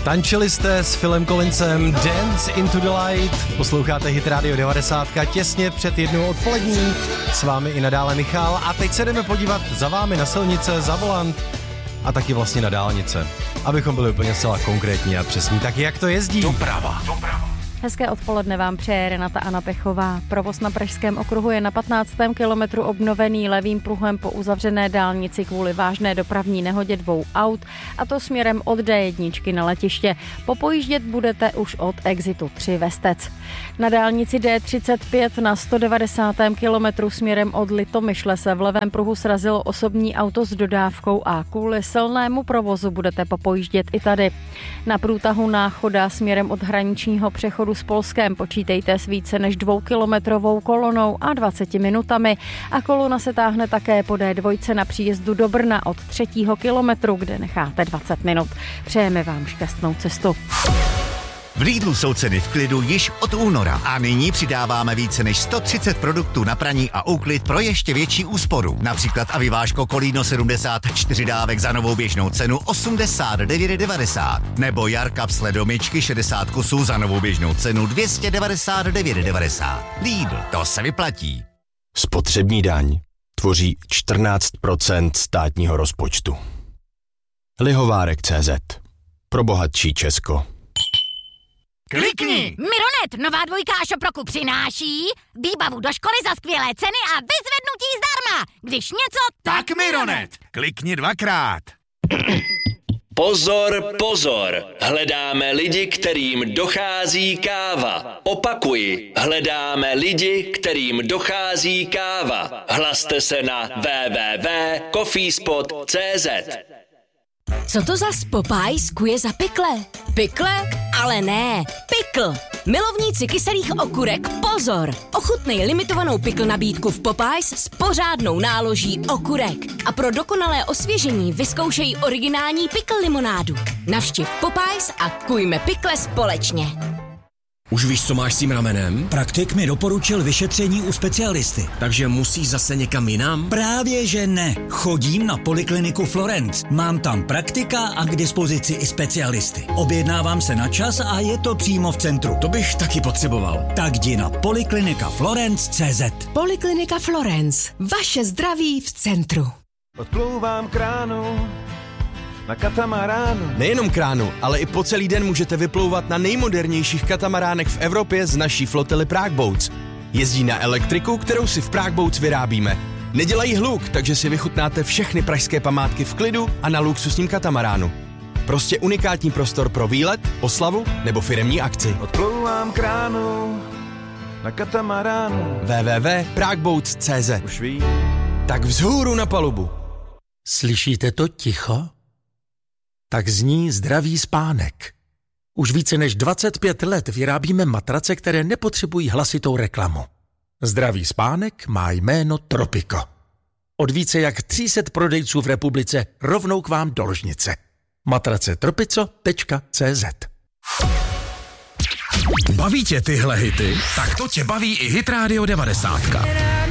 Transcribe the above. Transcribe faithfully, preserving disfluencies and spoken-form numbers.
Tančili jste s Philem Collinsem Dance into the Light. Posloucháte Hit Radio devadesát těsně před jednou odpolední. S vámi i nadále Michal a teď se jdeme podívat za vámi na silnice, za volant a taky vlastně na dálnice. Abychom byli úplně zcela konkrétní a přesní. Tak jak to jezdí? Doprava. Doprava. Hezké odpoledne vám přeje Renata Anna Pechová. Provoz na pražském okruhu je na patnáctém kilometru obnovený levým pruhem po uzavřené dálnici kvůli vážné dopravní nehodě dvou aut, a to směrem od D jedna na letiště. Popojíždět budete už od exitu tři Vestec. Na dálnici D třicet pět na sto devadesátém kilometru směrem od Litomyšle se v levém pruhu srazilo osobní auto s dodávkou a kvůli silnému provozu budete popojíždět i tady. Na průtahu Náchoda směrem od hraničního přechodu s Polskem počítejte s více než dvoukilometrovou kolonou a dvaceti minutami a kolona se táhne také po D dva na příjezdu do Brna od třetího kilometru, kde necháte dvacet minut. Přejeme vám šťastnou cestu. V Lidlu jsou ceny v klidu již od února a nyní přidáváme více než sto třicet produktů na praní a úklid pro ještě větší úsporu. Například Aviváško Kolíno sedmdesát čtyři dávek za novou běžnou cenu osmdesát devět devadesát nebo Jarkap sledomičky šedesát kusů za novou běžnou cenu dvě stě devadesát devět devadesát. Lidl, to se vyplatí. Spotřební daň tvoří čtrnáct procent státního rozpočtu. Lihovárek tečka cé zet. Pro bohatší Česko. Klikni! Mironet, nová dvojka Šoproku přináší výbavu do školy za skvělé ceny a vyzvednutí zdarma. Když něco, Tak Mironet! Klikni dvakrát. Pozor, pozor, hledáme lidi, kterým dochází káva. Opakuji, hledáme lidi, kterým dochází káva. Hlaste se na w w w tečka coffeespot tečka cé zet. Co to za Popeyes kuje za pikle? Pikle? Ale ne, pikl. Milovníci kyselých okurek, pozor! Ochutnej limitovanou pikl nabídku v Popeyes s pořádnou náloží okurek. A pro dokonalé osvěžení vyzkoušej originální pikl limonádu. Navštiv Popeyes a kujme pikle společně. Už víš, co máš s tím ramenem? Praktik mi doporučil vyšetření u specialisty. Takže musíš zase někam jinam? Právě že ne. Chodím na Polikliniku Florence. Mám tam praktika a k dispozici i specialisty. Objednávám se na čas a je to přímo v centru. To bych taky potřeboval. Tak jdi na Poliklinika Florence tečka cé zet. Poliklinika Florence. Vaše zdraví v centru. Odplouvám kránu na katamaránu. Nejenom kránu, ale i po celý den můžete vyplouvat na nejmodernějších katamaránech v Evropě z naší flotily Prague Boats. Jezdí na elektriku, kterou si v Prague Boats vyrábíme. Nedělají hluk, takže si vychutnáte všechny pražské památky v klidu a na luxusním katamaránu. Prostě unikátní prostor pro výlet, oslavu nebo firemní akci. Odplouvám kránu na katamaránu. w w w tečka prague boats tečka cé zet. Už ví. Tak vzhůru na palubu. Slyšíte to ticho? Tak zní zdravý spánek. Už více než dvacet pět let vyrábíme matrace, které nepotřebují hlasitou reklamu. Zdravý spánek má jméno Tropico. Od více jak tři sta prodejců v republice rovnou k vám do ložnice. matrace tropico tečka cé zet. Baví tě tyhle hity? Tak to tě baví i Hit Radio devadesát.